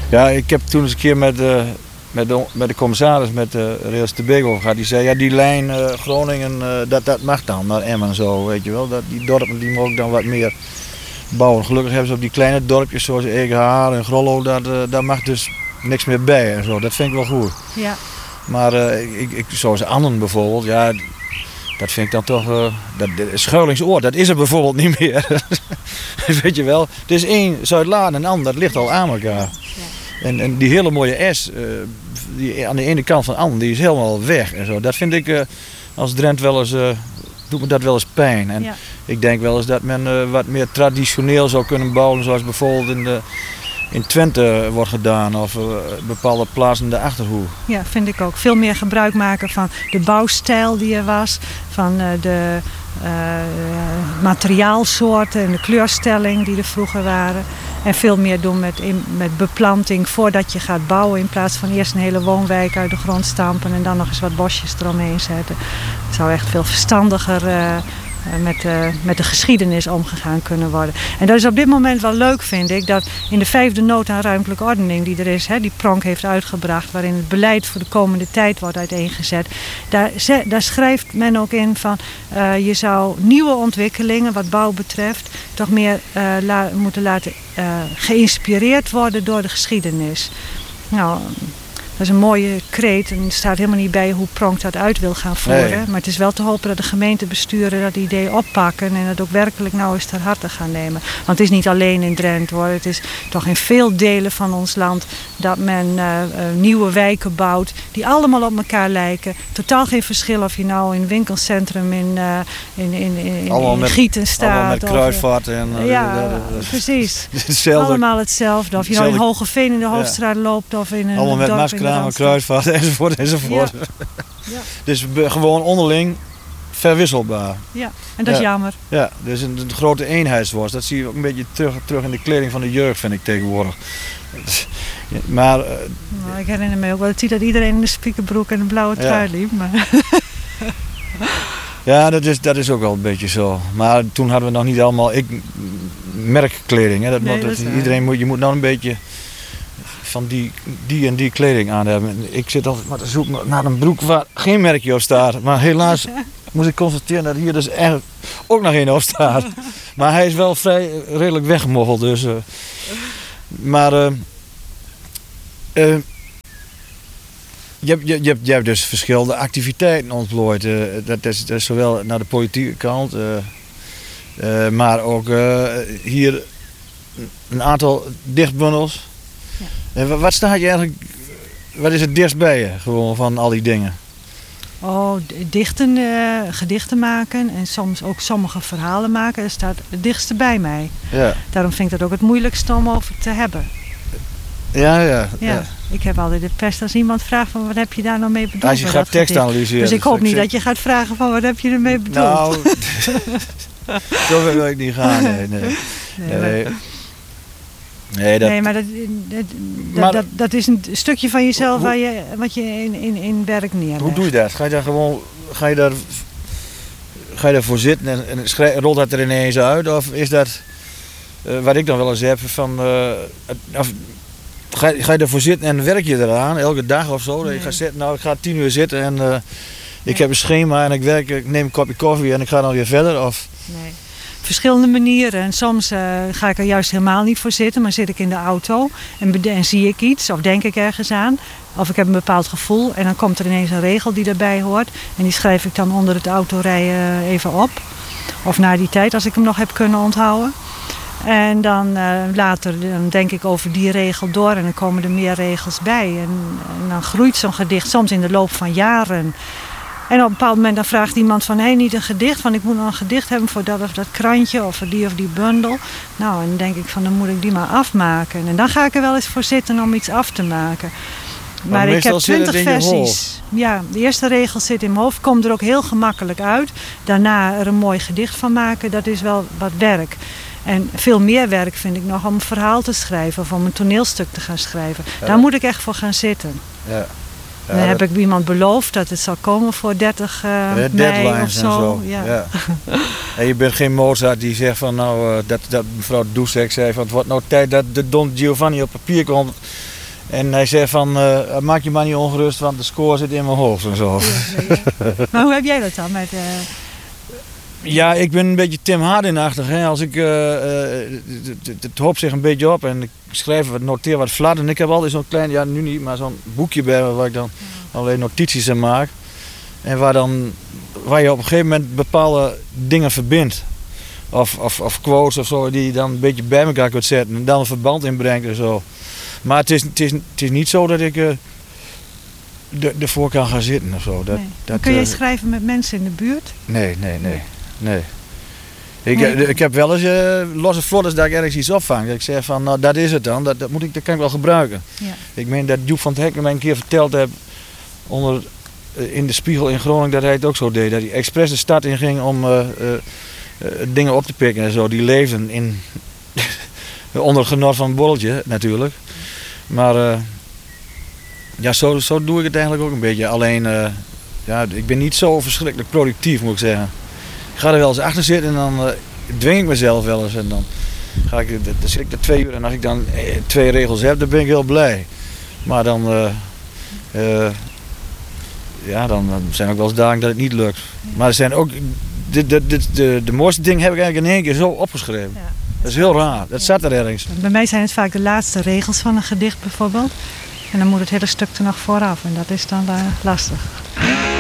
Ja, ik heb toen eens een keer met de commissaris, met Rails de Beek over gehad. Die zei, ja, die lijn Groningen, dat mag dan naar Emmen zo, weet je wel. Die dorpen die mogen dan wat meer bouwen. Gelukkig hebben ze op die kleine dorpjes zoals Egehaar en Grollo, daar mag dus niks meer bij en zo. Dat vind ik wel goed. Ja. Maar zoals Annen bijvoorbeeld, ja, dat vind ik dan toch... dat Schuilingsoord, dat is er bijvoorbeeld niet meer. Weet je wel. Het is één Zuidlaan en ander, dat ligt al aan elkaar. Ja. En die hele mooie S, die aan de ene kant van Annen, die is helemaal weg en zo. Dat vind ik als Drent wel eens... doet me dat wel eens pijn. En ik denk wel eens dat men wat meer traditioneel zou kunnen bouwen, zoals bijvoorbeeld in Twente wordt gedaan of bepaalde plaatsen in de Achterhoek. Ja, vind ik ook. Veel meer gebruik maken van de bouwstijl die er was, van de materiaalsoorten en de kleurstelling die er vroeger waren. En veel meer doen met beplanting voordat je gaat bouwen, in plaats van eerst een hele woonwijk uit de grond stampen en dan nog eens wat bosjes eromheen zetten. Het zou echt veel verstandiger met de geschiedenis omgegaan kunnen worden. En dat is op dit moment wel leuk, vind ik, dat in de 5e nota aan ruimtelijke ordening die er is, die Pronk heeft uitgebracht, waarin het beleid voor de komende tijd wordt uiteengezet, daar schrijft men ook in van je zou nieuwe ontwikkelingen wat bouw betreft toch meer moeten laten geïnspireerd worden door de geschiedenis. Nou, dat is een mooie kreet en er staat helemaal niet bij hoe Pronk dat uit wil gaan voeren. Nee. Maar het is wel te hopen dat de gemeentebesturen dat idee oppakken en dat ook werkelijk nou eens ter harte gaan nemen. Want het is niet alleen in Drenthe hoor. Het is toch in veel delen van ons land dat men nieuwe wijken bouwt die allemaal op elkaar lijken. Totaal geen verschil of je nou in een winkelcentrum in Gieten staat. Allemaal met kruisvaart en... precies. Hetzelfde. Allemaal hetzelfde. Of je nou in Hogeveen in de Hoofdstraat loopt of in een allemaal met dorp maskramen, kruisvaart enzovoort. Ja. Ja. Dus gewoon onderling verwisselbaar. Ja, en dat is jammer. Ja, dus een grote eenheidsworst. Dat zie je ook een beetje terug in de kleding van de jeugd, vind ik tegenwoordig. Maar... ik herinner me ook wel dat iedereen in de spiekerbroek en een blauwe trui liep. Maar ja, dat is ook wel een beetje zo. Maar toen hadden we nog niet allemaal merkkleding. Hè. Je moet nou een beetje van die en die kleding aan hebben. Ik zit altijd maar te zoeken naar een broek waar geen merkje op staat. Maar helaas moest ik constateren dat hier dus echt ook nog één op staat. Maar hij is wel vrij redelijk weggemoffeld. Dus, je hebt dus verschillende activiteiten ontplooid. Dat is zowel naar de politieke kant, maar ook hier een aantal dichtbundels. Ja. Wat staat je eigenlijk? Wat is het dichtst bij je gewoon van al die dingen? Oh, gedichten maken en soms ook sommige verhalen maken. Dat staat het dichtste bij mij. Ja. Daarom vind ik dat ook het moeilijkste om over te hebben. Ja. Ik heb altijd de pest als iemand vraagt van wat heb je daar nou mee bedoeld. Als je gaat tekst analyseren. Dus ik hoop niet dat je gaat vragen van wat heb je ermee bedoeld. Nou, zo wil ik niet gaan. Nee, maar dat is een stukje van jezelf wat je in werk neerlegt. Hoe doe je dat? Ga je daarvoor zitten en rolt dat er ineens uit? Of is dat wat ik dan wel eens heb van... Ga je ervoor zitten en werk je eraan, elke dag of zo? Nee. Je gaat zitten, ik ga 10 uur zitten en ik heb een schema en ik neem een kopje koffie en ik ga dan weer verder? Of? Nee. Verschillende manieren. En soms ga ik er juist helemaal niet voor zitten, maar zit ik in de auto en zie ik iets of denk ik ergens aan. Of ik heb een bepaald gevoel en dan komt er ineens een regel die erbij hoort. En die schrijf ik dan onder het autorijden even op. Of na die tijd als ik hem nog heb kunnen onthouden. En dan later dan denk ik over die regel door en dan komen er meer regels bij. En dan groeit zo'n gedicht soms in de loop van jaren. En op een bepaald moment dan vraagt iemand van niet een gedicht, van ik moet nog een gedicht hebben voor dat of dat krantje of voor die of die bundel. Nou, en dan denk ik van dan moet ik die maar afmaken. En dan ga ik er wel eens voor zitten om iets af te maken. Maar ik heb 20 versies. Ja, de eerste regel zit in mijn hoofd, komt er ook heel gemakkelijk uit. Daarna er een mooi gedicht van maken, dat is wel wat werk. En veel meer werk vind ik nog om een verhaal te schrijven of om een toneelstuk te gaan schrijven. Ja. Daar moet ik echt voor gaan zitten. Ja. Ja, dan heb ik iemand beloofd dat het zal komen voor 30 mei of zo. Ja. En je bent geen Mozart die zegt van dat mevrouw Doucek zei van het wordt nou tijd dat de Don Giovanni op papier komt. En hij zei van, maak je maar niet ongerust, want de score zit in mijn hoofd en zo. Maar hoe heb jij dat dan met... Ja, ik ben een beetje Tim Hardin-achtig. Hè. Als ik, het hoopt zich een beetje op en ik schrijf wat, noteer wat flat. En ik heb altijd zo'n klein, ja nu niet, maar zo'n boekje bij me waar ik dan allerlei notities in maak. En waar je op een gegeven moment bepaalde dingen verbindt. Of quotes of zo, die je dan een beetje bij elkaar kunt zetten en dan een verband inbrengt en zo. Maar het is niet zo dat ik ervoor kan gaan zitten of zo. Kun jij schrijven met mensen in de buurt? Nee. Ik heb wel eens losse vlodders dat ik ergens iets opvang. Dat ik zeg van, nou dat is het dan, dat kan ik wel gebruiken. Ja. Ik meen dat Joep van het Hek mij een keer verteld heeft in de Spiegel in Groningen dat hij het ook zo deed. Dat hij expres de stad in ging om dingen op te pikken en zo. Die leefden in onder het genot van een borreltje natuurlijk. Maar ja, zo doe ik het eigenlijk ook een beetje. Alleen, ik ben niet zo verschrikkelijk productief moet ik zeggen. Ik ga er wel eens achter zitten en dan dwing ik mezelf wel eens. En dan zit ik er 2 uur en als ik dan 2 regels heb, dan ben ik heel blij. Maar dan zijn ook wel eens dagen dat het niet lukt. Maar er zijn ook, de mooiste dingen heb ik eigenlijk in 1 keer zo opgeschreven. Ja. Dat is heel raar, dat zat er ergens. Bij mij zijn het vaak de laatste regels van een gedicht bijvoorbeeld. En dan moet het hele stuk er nog vooraf en dat is dan lastig.